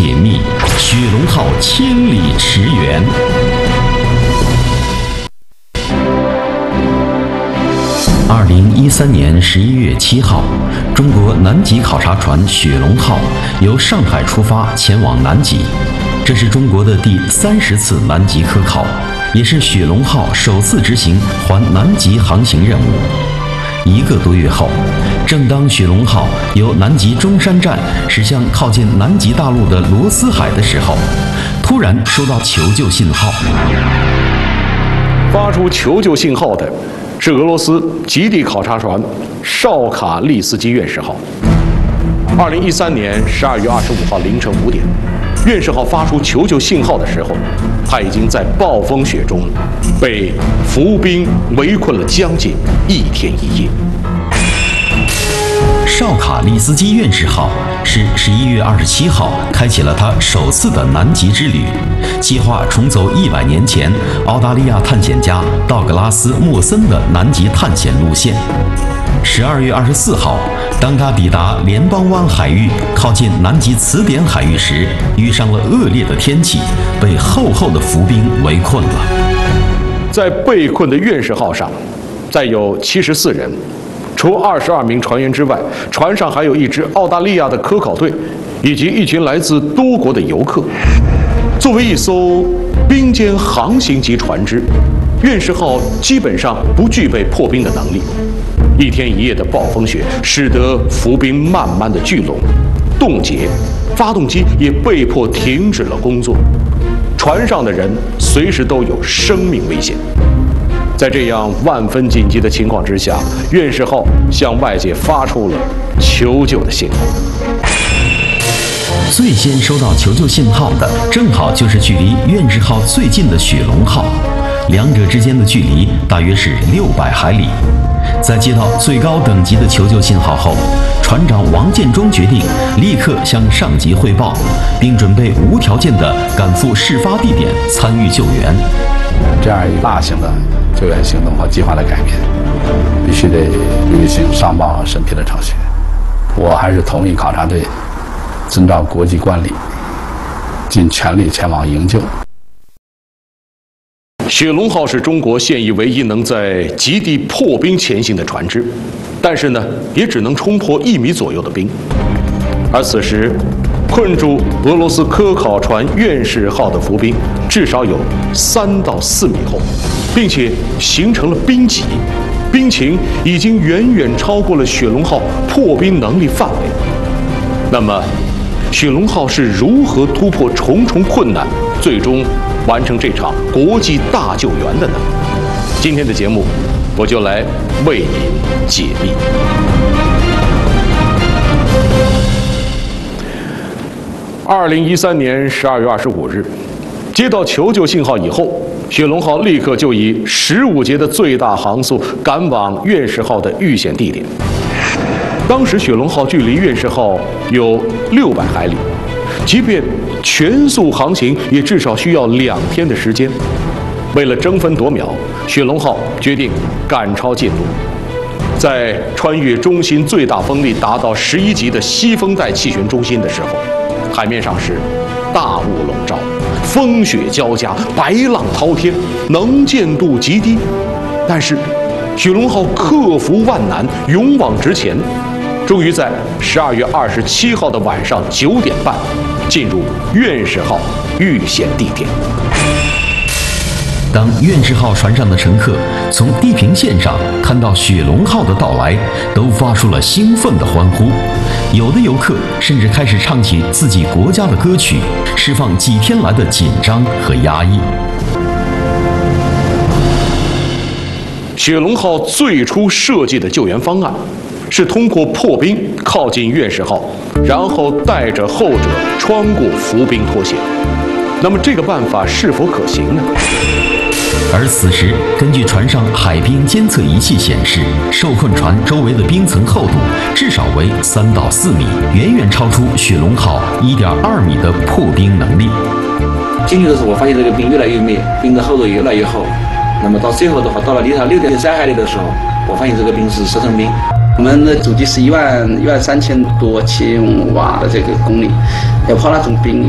解密雪龙号千里驰援。2013年11月7号，中国南极考察船雪龙号由上海出发前往南极，这是中国的第30次南极科考，也是雪龙号首次执行环南极航行任务。1个多月后，正当雪龙号由南极中山站驶向靠近南极大陆的罗斯海的时候，突然收到求救信号。 发出求救信号的是俄罗斯极地考察船绍卡利斯基院士号。2013年12月25号凌晨5点，院士号发出求救信号的时候，他已经在暴风雪中被浮冰围困了将近1天1夜。 绍卡利斯基院士号是11月27号开启了他首次的南极之旅，计划重走100年前澳大利亚探险家道格拉斯·莫森的南极探险路线。12月24号，当他抵达联邦湾海域靠近南极词典海域时，遇上了恶劣的天气，被厚厚的浮冰围困了。 在被困的院士号上，载有74人。除22名船员之外，船上还有一支澳大利亚的科考队，以及一群来自多国的游客。作为一艘冰间航行级船只，院士号基本上不具备破冰的能力。1天1夜的暴风雪使得浮冰慢慢的聚拢、冻结，发动机也被迫停止了工作。船上的人随时都有生命危险。在这样万分紧急的情况之下，院士号向外界发出了求救的信号。 最先收到求救信号的，正好就是距离院士号最近的雪龙号，两者之间的距离大约是600海里。在接到最高等级的求救信号后，船长王建中决定立刻向上级汇报，并准备无条件地赶赴事发地点参与救援。 这样一大型的救援行动和计划的改变，必须得履行上报和审批的程序。我还是同意考察队遵照国际惯例，尽全力前往营救。 雪龙号是中国现役唯一能在极地破冰前行的船只，但是呢，也只能冲破1米左右的冰。而此时，困住俄罗斯科考船院士号的浮冰至少有3到4米厚，并且形成了冰脊，冰情已经远远超过了雪龙号破冰能力范围。那么，雪龙号是如何突破重重困难，最终完成这场国际大救援的呢？今天的节目，我就来为您解密。2013年12月25日，接到求救信号以后，雪龙号立刻就以15节的最大航速赶往院士号的遇险地点。当时雪龙号距离院士号有600海里，即便全速航行，也至少需要2天的时间。为了争分夺秒，雪龙号决定赶超进度。在穿越中心最大风力达到11级的西风带气旋中心的时候，海面上是大雾笼罩，风雪交加，白浪滔天，能见度极低。但是，雪龙号克服万难，勇往直前，终于在12月27号的晚上9点半，进入院士号遇险地点。 当院士号船上的乘客从地平线上看到雪龙号的到来，都发出了兴奋的欢呼。有的游客甚至开始唱起自己国家的歌曲，释放几天来的紧张和压抑。 雪龙号最初设计的救援方案是通过破冰靠近院士号，然后带着后者穿过浮冰脱险。那么这个办法是否可行呢？ 而此时，根据船上海冰监测仪器显示，受困船周围的冰层厚度至少为3到4米，远远超出雪龙号1.2米的破冰能力。 进去的时候，我发现这个冰越来越密，冰的厚度越来越厚。那么到最后的话，到了离它6.3海里的时候，我发现这个冰是石层冰。我们的主机是13000多千瓦的这个功率，要跑那种冰